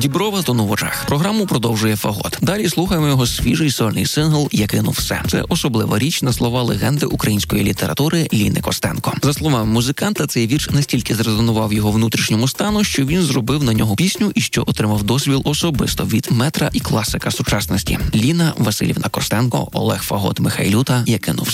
Діброва тону в очах. Програму продовжує Фагот. Далі слухаємо його свіжий сольний сингл «Я кинув все». Це особлива річ на слова легенди української літератури Ліни Костенко. За словами музиканта, цей вірш настільки зрезонував його внутрішньому стану, що він зробив на нього пісню і що отримав дозвіл особисто від метра і класика сучасності. Ліна Василівна Костенко, Олег Фагот, Михайлюта «Я кинув все».